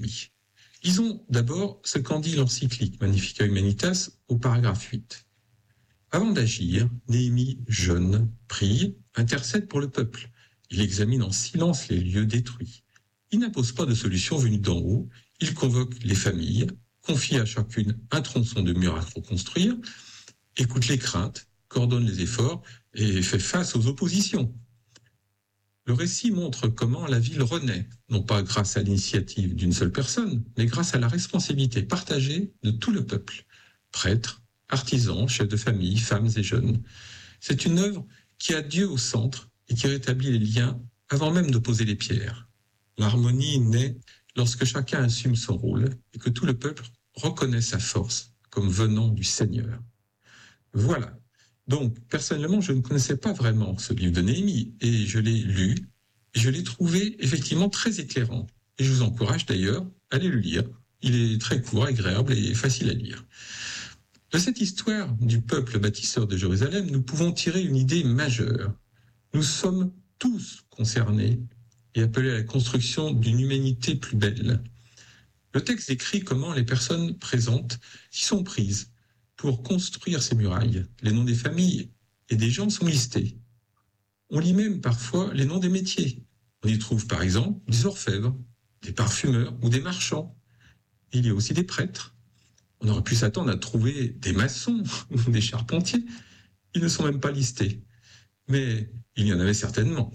lui. Lisons d'abord ce qu'en dit l'encyclique Magnificat Humanitas au paragraphe 8. Avant d'agir, Néhémie jeûne, prie, intercède pour le peuple. Il examine en silence les lieux détruits. Il n'impose pas de solution venue d'en haut. Il convoque les familles, confie à chacune un tronçon de mur à reconstruire, écoute les craintes, coordonne les efforts et fait face aux oppositions. Le récit montre comment la ville renaît, non pas grâce à l'initiative d'une seule personne, mais grâce à la responsabilité partagée de tout le peuple. Prêtres, artisans, chefs de famille, femmes et jeunes. C'est une œuvre qui a Dieu au centre et qui rétablit les liens avant même de poser les pierres. L'harmonie naît lorsque chacun assume son rôle et que tout le peuple reconnaît sa force comme venant du Seigneur. Voilà. Donc, personnellement, je ne connaissais pas vraiment ce livre de Néhémie et je l'ai lu et je l'ai trouvé effectivement très éclairant. Et je vous encourage d'ailleurs à aller le lire. Il est très court, agréable et facile à lire. De cette histoire du peuple bâtisseur de Jérusalem, nous pouvons tirer une idée majeure. Nous sommes tous concernés et appelés à la construction d'une humanité plus belle. Le texte décrit comment les personnes présentes s'y sont prises pour construire ces murailles. Les noms des familles et des gens sont listés. On lit même parfois les noms des métiers. On y trouve par exemple des orfèvres, des parfumeurs ou des marchands. Il y a aussi des prêtres. On aurait pu s'attendre à trouver des maçons ou des charpentiers. Ils ne sont même pas listés. Mais il y en avait certainement.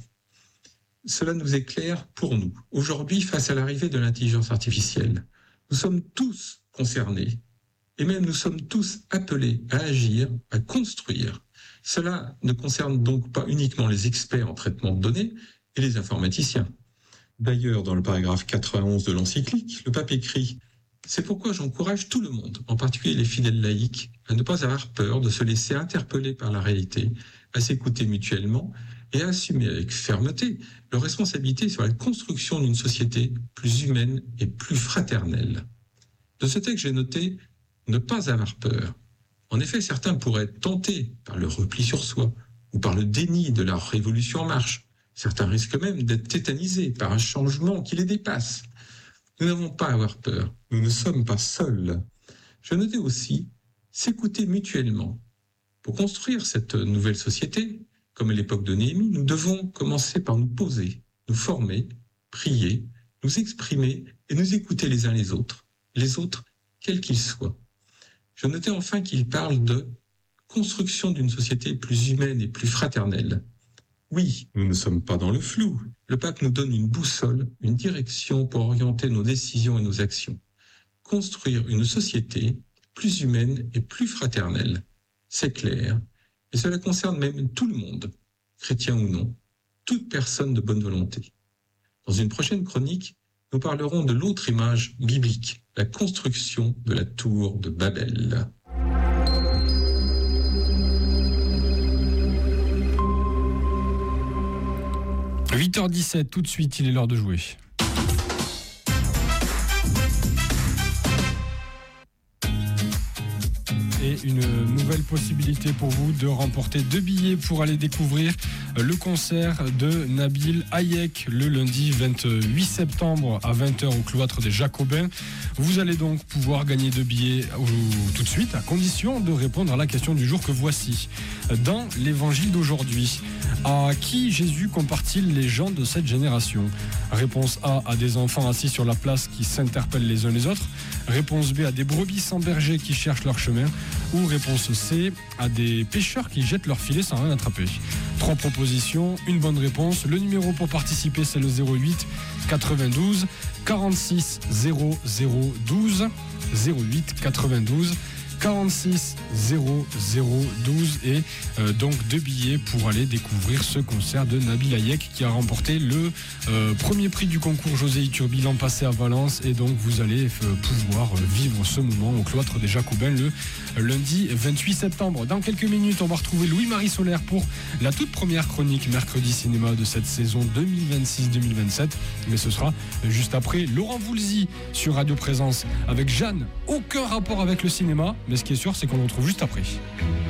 Cela nous éclaire pour nous. Aujourd'hui, face à l'arrivée de l'intelligence artificielle, nous sommes tous concernés. Et même nous sommes tous appelés à agir, à construire. Cela ne concerne donc pas uniquement les experts en traitement de données et les informaticiens. D'ailleurs, dans le paragraphe 91 de l'encyclique, le pape écrit « C'est pourquoi j'encourage tout le monde, en particulier les fidèles laïcs, à ne pas avoir peur de se laisser interpeller par la réalité, à s'écouter mutuellement et à assumer avec fermeté leur responsabilité sur la construction d'une société plus humaine et plus fraternelle. » De ce texte, j'ai noté ne pas avoir peur. En effet, certains pourraient être tentés par le repli sur soi ou par le déni de la révolution en marche. Certains risquent même d'être tétanisés par un changement qui les dépasse. Nous n'avons pas à avoir peur. Nous ne sommes pas seuls. Je notais aussi s'écouter mutuellement. Pour construire cette nouvelle société, comme à l'époque de Néhémie, nous devons commencer par nous poser, nous former, prier, nous exprimer et nous écouter les uns les autres quels qu'ils soient. Je notais enfin qu'il parle de construction d'une société plus humaine et plus fraternelle. Oui, nous ne sommes pas dans le flou. Le pape nous donne une boussole, une direction pour orienter nos décisions et nos actions. Construire une société plus humaine et plus fraternelle. C'est clair. Et cela concerne même tout le monde, chrétien ou non, toute personne de bonne volonté. Dans une prochaine chronique, nous parlerons de l'autre image biblique, la construction de la tour de Babel. – 8h17, tout de suite, il est l'heure de jouer. Et une nouvelle possibilité pour vous de remporter 2 billets pour aller découvrir le concert de Nabil Hayek le lundi 28 septembre à 20h au cloître des Jacobins. Vous allez donc pouvoir gagner 2 billets tout de suite, à condition de répondre à la question du jour que voici. Dans l'évangile d'aujourd'hui, à qui Jésus compare-t-il les gens de cette génération ? Réponse A, à des enfants assis sur la place qui s'interpellent les uns les autres. Réponse B, à des brebis sans berger qui cherchent leur chemin. Ou réponse C, à des pêcheurs qui jettent leur filet sans rien attraper. 3 propositions, une bonne réponse. Le numéro pour participer, c'est le 08 92 46 00 12. 08 92 46 00 12 et donc 2 billets pour aller découvrir ce concert de Nabil Hayek qui a remporté le premier prix du concours José Iturbi l'an passé à Valence, et donc vous allez pouvoir vivre ce moment au cloître des Jacobins le lundi 28 septembre. Dans quelques minutes, on va retrouver Louis-Marie Solaire pour la toute première chronique Mercredi Cinéma de cette saison 2026-2027, mais ce sera juste après Laurent Voulzy sur Radio Présence avec Jeanne. Aucun rapport avec le cinéma, mais ce qui est sûr, c'est qu'on le retrouve juste après.